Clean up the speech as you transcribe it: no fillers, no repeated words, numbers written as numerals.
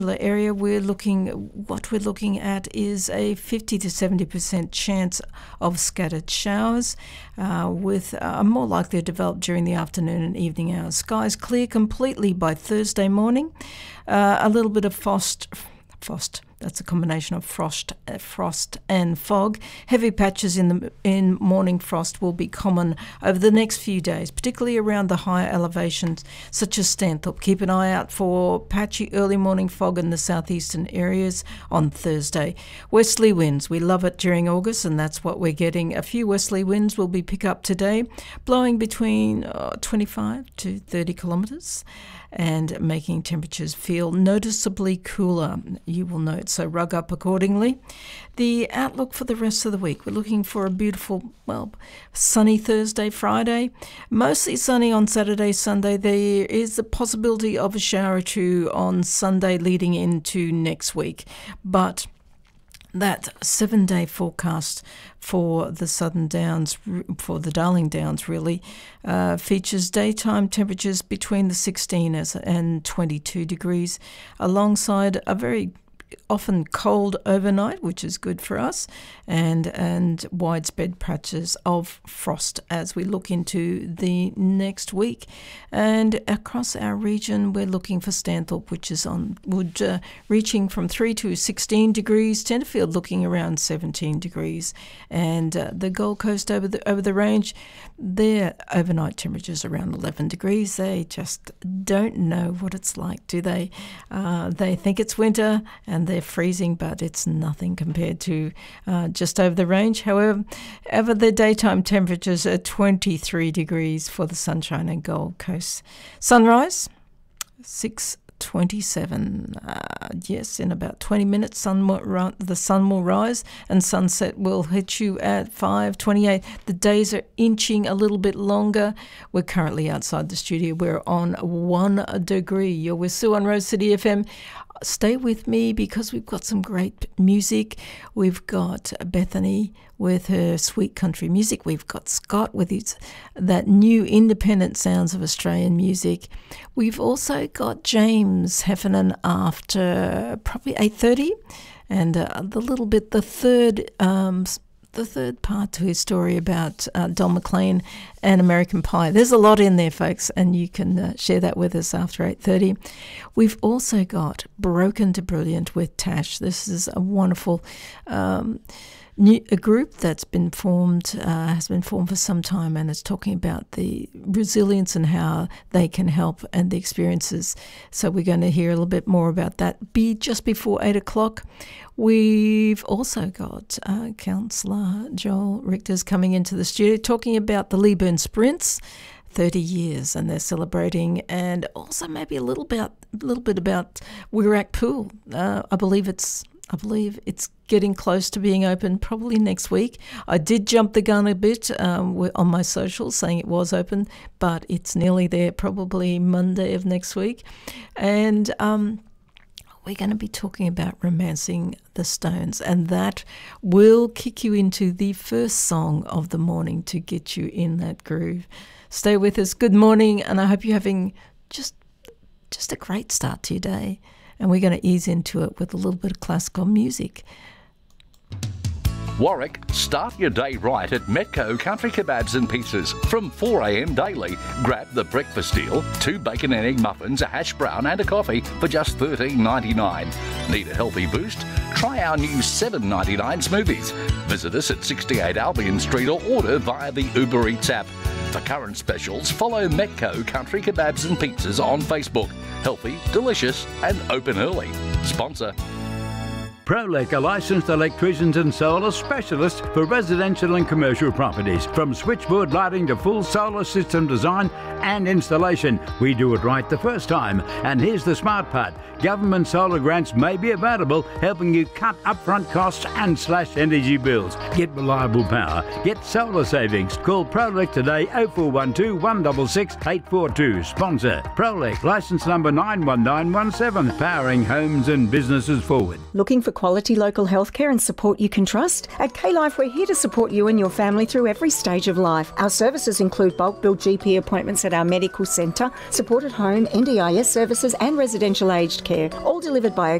area, what we're looking at is a 50 to 70% chance of scattered showers, with more likely to develop during the afternoon and evening hours. Skies clear completely by Thursday morning. A little bit of frost. That's a combination of frost and fog. Heavy patches in morning frost will be common over the next few days, particularly around the higher elevations such as Stanthorpe. Keep an eye out for patchy early morning fog in the southeastern areas on Thursday. Westerly winds, we love it during August, and that's what we're getting. A few westerly winds will be picked up today, blowing between 25 to 30 kilometres and making temperatures feel noticeably cooler. You will note, so rug up accordingly. The outlook for the rest of the week, we're looking for a beautiful, sunny Thursday, Friday. Mostly sunny on Saturday, Sunday. There is the possibility of a shower or two on Sunday leading into next week. But that 7-day forecast for the Southern Downs, for the Darling Downs really, features daytime temperatures between the 16 and 22 degrees, alongside a very often cold overnight, which is good for us, and widespread patches of frost as we look into the next week. And across our region, we're looking for Stanthorpe, which is reaching from 3 to 16 degrees, Tenterfield looking around 17 degrees, and the Gold Coast over the range, their overnight temperatures around 11 degrees. They just don't know what it's like, do they? They think it's winter and they're freezing, but it's nothing compared to just over the range. However, the daytime temperatures are 23 degrees for the Sunshine and Gold Coast. Sunrise, 6:27. Yes, in about 20 minutes, the sun will rise, and sunset will hit you at 5:28. The days are inching a little bit longer. We're currently outside the studio. We're on 1 degree. You're with Sue on Rose City FM. Stay with me because we've got some great music. We've got Bethany with her sweet country music. We've got Scott with that new independent sounds of Australian music. We've also got James Heffernan after probably 8:30, and the third part to his story about Don McLean and American Pie. There's a lot in there, folks, and you can share that with us after 8:30. We've also got Broken to Brilliant with Tash. This is a wonderful a group that's been formed, has been formed for some time, and is talking about the resilience and how they can help and the experiences. So we're going to hear a little bit more about that just before 8 o'clock. We've also got Councillor Joel Richter's coming into the studio talking about the Leeburn Sprints, 30 years, and they're celebrating, and also maybe a little bit about Wirarak Pool. I believe it's getting close to being open, probably next week. I did jump the gun a bit on my socials saying it was open, but it's nearly there, probably Monday of next week. And we're going to be talking about Romancing the Stones, and that will kick you into the first song of the morning to get you in that groove. Stay with us. Good morning, and I hope you're having just a great start to your day. And we're going to ease into it with a little bit of classical music. Warwick, start your day right at Metco Country Kebabs and Pizzas from 4 a.m. daily. Grab the breakfast deal, 2 bacon and egg muffins, a hash brown and a coffee for just $13.99. Need a healthy boost? Try our new $7.99 smoothies. Visit us at 68 Albion Street or order via the Uber Eats app. For current specials, follow Metco Country Kebabs and Pizzas on Facebook. Healthy, delicious and open early. Sponsor. Prolec are licensed electricians and solar specialists for residential and commercial properties. From switchboard lighting to full solar system design and installation, we do it right the first time. And here's the smart part. Government solar grants may be available, helping you cut upfront costs and slash energy bills. Get reliable power. Get solar savings. Call Prolec today, 0412 166 842. Sponsor. Prolec, licence number 91917, powering homes and businesses forward. Looking for for quality local healthcare and support you can trust? At K-Life, we're here to support you and your family through every stage of life. Our services include bulk bill GP appointments at our medical centre, support at home, NDIS services and residential aged care, all delivered by a